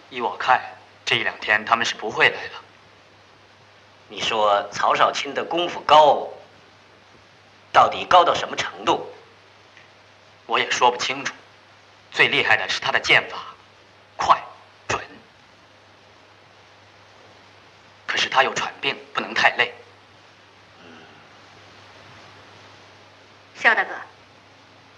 依我看，这一两天他们是不会来了。 你说曹少卿的功夫高，到底高到什么程度？ 我也说不清楚。最厉害的是他的剑法，快准。可是他有喘病，不能太累。 肖大哥，